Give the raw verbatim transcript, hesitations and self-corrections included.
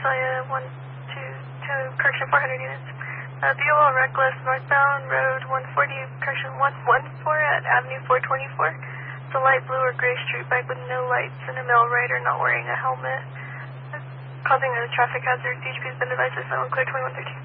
Visalia one two two, correction four hundred units. Uh, B O L reckless northbound road one forty, correction one one four at Avenue four twenty-four. It's a light blue or gray street bike with no lights and a male rider not wearing a helmet, causing a traffic hazard. D H P has been advised to someone clear twenty-one thirteen.